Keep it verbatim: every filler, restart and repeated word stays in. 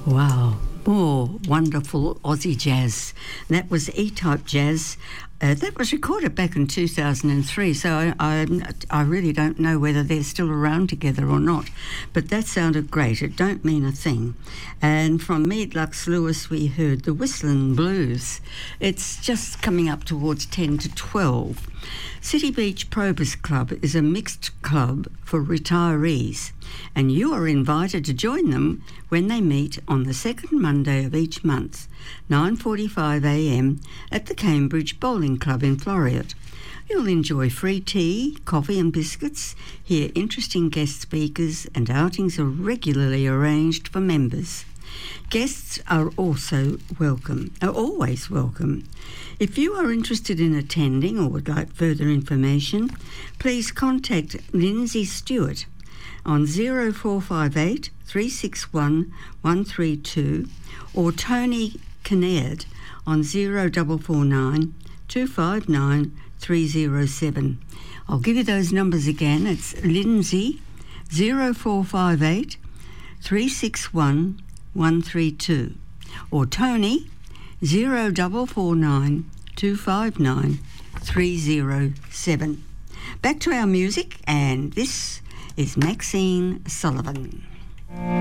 Wow, more wonderful Aussie jazz. That was E-Type Jazz. Uh, that was recorded back in two thousand three, so I, I, I really don't know whether they're still around together or not. But that sounded great. It don't mean a thing. And from Mead Lux Lewis, we heard the Whistling Blues. It's just coming up towards ten to twelve. City Beach Probus Club is a mixed club for retirees, and you are invited to join them when they meet on the second Monday of each month, nine forty-five a m at the Cambridge Bowling Club in Floreat. You'll enjoy free tea, coffee and biscuits, hear interesting guest speakers, and outings are regularly arranged for members. Guests are also welcome, are always welcome. If you are interested in attending or would like further information, please contact Lindsay Stewart on zero four five eight, three six one, one three two or Tony Kinnaird on zero four four nine, two five nine, three zero seven. I'll give you those numbers again. It's Lindsay, zero four five eight, three six one, one three two or Tony, zero four four nine, two five nine, three zero seven. Back to our music, and this is Maxine Sullivan.